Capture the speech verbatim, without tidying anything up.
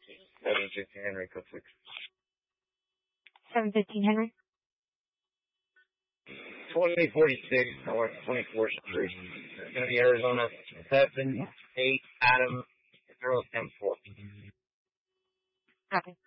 seven fifteen Henry, code six. seven fifteen Henry? twenty forty-six, North twenty-fourth Street. It's going to be Arizona seven eight Adam zero ten four. Okay.